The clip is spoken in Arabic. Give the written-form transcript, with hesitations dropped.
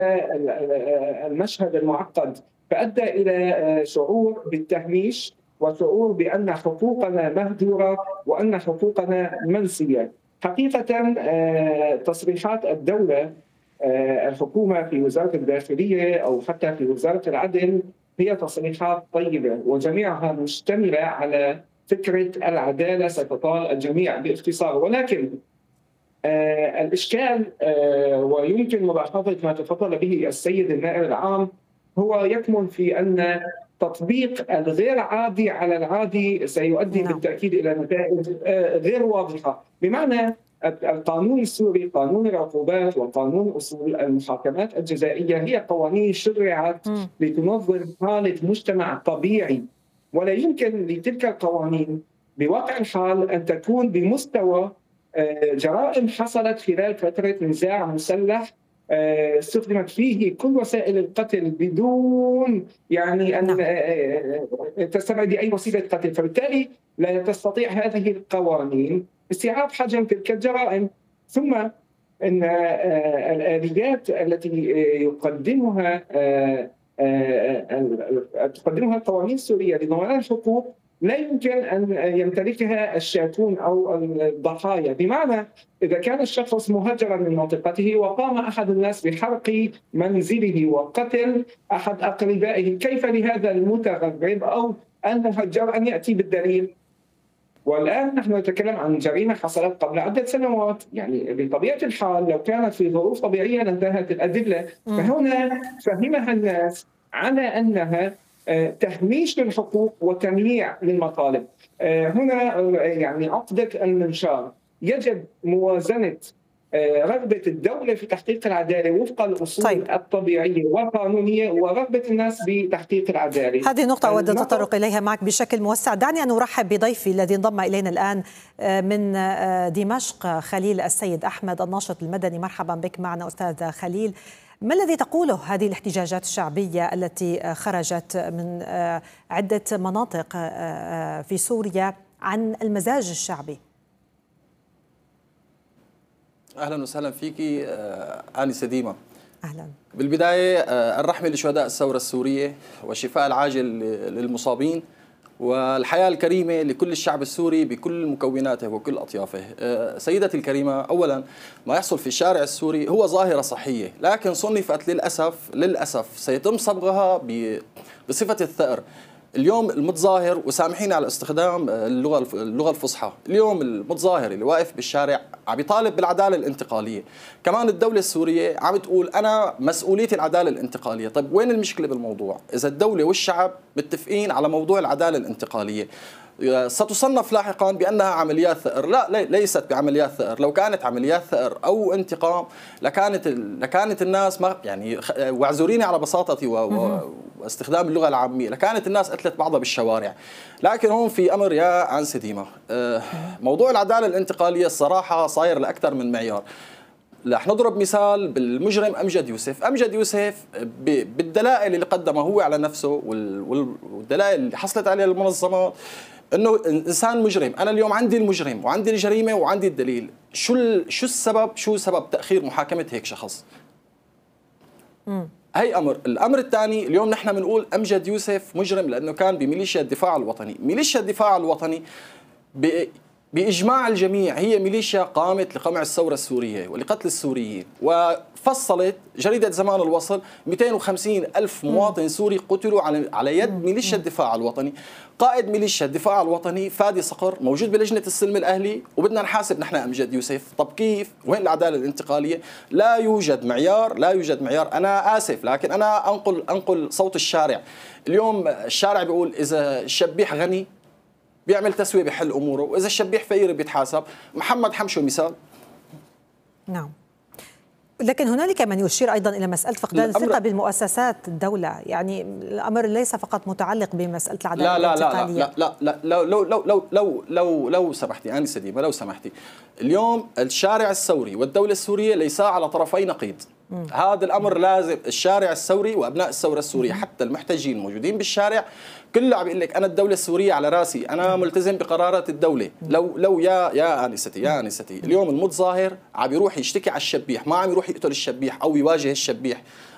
المشهد المعقد، فأدى إلى شعور بالتهميش وشعور بأن حقوقنا مهدورة وأن حقوقنا منسية. حقيقة تصريحات الدولة، الحكومة في وزارة الداخلية أو حتى في وزارة العدل، هي تصريحات طيبة وجميعها مشتملة على فكرة العدالة ستطال الجميع باختصار. ولكن الإشكال ويمكن ملاحظة ما تفضل به السيد النائب العام هو يكمن في أن تطبيق الغير عادي على العادي سيؤدي بالتأكيد إلى نتائج غير واضحة. بمعنى القانون السوري، قانون العقوبات وقانون أصول المحاكمات الجزائية، هي قوانين شرعت لتنظم حالة مجتمع طبيعي، ولا يمكن لتلك القوانين بواقع الحال أن تكون بمستوى جرائم حصلت خلال فترة نزاع مسلح استخدمت فيه كل وسائل القتل بدون يعني أن تستبعد أي وسيلة قتل. فبالتالي لا تستطيع هذه القوانين استيعاب حجم تلك الجرائم. ثم أن الآليات التي تقدمها القوانين السورية لضمان الحقوق لا يمكن أن يمتلكها الشاتون أو الضحايا. بمعنى إذا كان الشخص مهجرا من منطقته وقام أحد الناس بحرق منزله وقتل أحد أقربائه، كيف لهذا المتغرب أو المهجر أن يأتي بالدليل؟ والآن نحن نتكلم عن جريمة حصلت قبل عدة سنوات، يعني بطبيعة الحال لو كانت في ظروف طبيعية لانتهت الأدلة. فهنا فهمها الناس على أنها تهميش للحقوق وتمييع للمطالب. هنا يعني عقدة المنشار، يجب موازنة رغبة الدولة في تحقيق العدالة وفق الأصول الطبيعية والقانونية ورغبة الناس بتحقيق العدالة. هذه نقطة أود التطرق إليها معك بشكل موسع. دعني أن أرحب بضيفي الذي انضم إلينا الآن من دمشق، خليل السيد أحمد الناشط المدني. مرحبا بك معنا أستاذ خليل. ما الذي تقوله هذه الاحتجاجات الشعبية التي خرجت من عدة مناطق في سوريا عن المزاج الشعبي؟ أهلا وسهلا فيكي آنسة ديما. أهلا. بالبداية الرحمة لشهداء الثورة السورية والشفاء العاجل للمصابين والحياة الكريمة لكل الشعب السوري بكل مكوناته وكل أطيافه. سيدتي الكريمة، أولا ما يحصل في الشارع السوري هو ظاهرة صحية، لكن صنفت للأسف سيتم صبغها بصفة الثأر. اليوم المتظاهر، وسامحيني على استخدام اللغة الفصحى، اليوم المتظاهر اللي واقف بالشارع عم يطالب بالعدالة الانتقالية. كمان الدولة السورية عم تقول أنا مسؤوليتي العدالة الانتقالية. طيب وين المشكلة بالموضوع؟ إذا الدولة والشعب متفقين على موضوع العدالة الانتقالية ستصنف لاحقا بأنها عمليات ثأر. لا، ليست بعمليات ثأر. لو كانت عمليات ثأر أو انتقام لكانت الناس ما يعني، واعذريني على بساطتي واستخدام اللغة العامية، لكانت الناس قتلت بعضها بالشوارع. لكن هون في أمر يا أنسة ديما، موضوع العدالة الانتقالية الصراحة صاير لأكثر من معيار. رح نضرب مثال بالمجرم أمجد يوسف. أمجد يوسف بالدلائل اللي قدمها هو على نفسه والدلائل اللي حصلت عليها المنظمات انه انسان مجرم. انا اليوم عندي المجرم وعندي الجريمه وعندي الدليل. شو سبب تاخير محاكمه هيك شخص؟ هي امر. الامر الثاني، اليوم نحن بنقول امجد يوسف مجرم لانه كان بميليشيا الدفاع الوطني. ميليشيا الدفاع الوطني بإجماع الجميع هي ميليشيا قامت لقمع الثورة السورية ولقتل السوريين، وفصلت جريدة زمان الوصل 250 ألف مواطن سوري قتلوا على يد ميليشيا الدفاع الوطني. قائد ميليشيا الدفاع الوطني فادي صقر موجود بلجنة السلم الأهلي، وبدنا نحاسب نحن أمجد يوسف. طب كيف؟ وين العدالة الانتقالية؟ لا يوجد معيار. أنا آسف، لكن أنا أنقل صوت الشارع. اليوم الشارع بيقول إذا الشبيح غني بيعمل تسوية بحل أموره، وإذا الشبيح فقير بيتحاسب. محمد حمشو مثال. نعم، لكن هنالك من يشير أيضا إلى مسألة فقدان الثقة بالمؤسسات الدولة. يعني الأمر ليس فقط متعلق بمسألة العدالة الانتقالية. لو سمحتي أنسة ديما، لو سمحتي، اليوم الشارع الثوري والدولة السورية ليسا على طرفي نقيض. هذا الأمر لازم الشارع الثوري وأبناء الثورة السورية حتى المحتجين الموجودين بالشارع كله عم يقول لك أنا الدولة السورية على راسي، أنا ملتزم بقرارات الدولة. لو يا أنستي اليوم المتظاهر عم يروح يشتكي على الشبيح، ما عم يروح يقتل الشبيح أو يواجه الشبيح